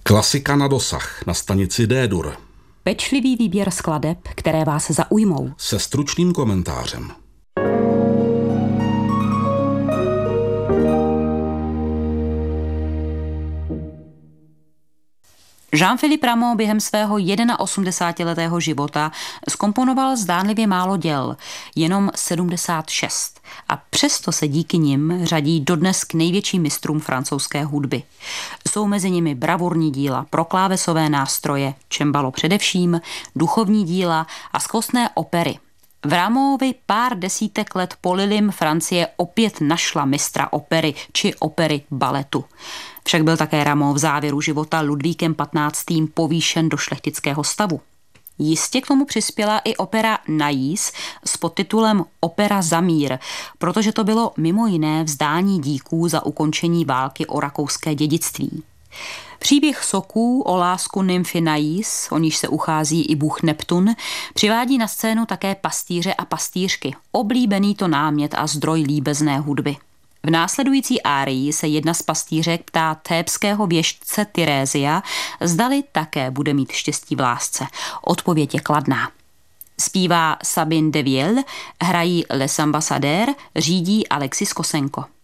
Klasika na dosah na stanici D-dur. Pečlivý výběr skladeb, které vás zaujmou. Se stručným komentářem. Jean-Philippe Rameau během svého 81letého života zkomponoval zdánlivě málo děl, jenom 76, a přesto se díky nim řadí dodnes k největším mistrům francouzské hudby. Jsou mezi nimi bravurní díla pro klávesové nástroje, cembalo především, duchovní díla a skvostné opery. V Rameauovi pár desítek let po Lillim Francie opět našla mistra opery či opery baletu. Však byl také Rameau v závěru života Ludvíkem XV. Povýšen do šlechtického stavu. Jistě k tomu přispěla i opera Naïs s podtitulem Opera za mír, protože to bylo mimo jiné vzdání díků za ukončení války o rakouské dědictví. Příběh soků o lásku nymfy Naïs, o níž se uchází i bůh Neptun, přivádí na scénu také pastýře a pastýřky, oblíbený to námět a zdroj líbezné hudby. V následující árii se jedna z pastýřek ptá thébského věštce Tyrézia, zdali také bude mít štěstí v lásce. Odpověď je kladná. Zpívá Sabine de Ville, hrají Les Ambassadeurs, řídí Alexis Kosenko.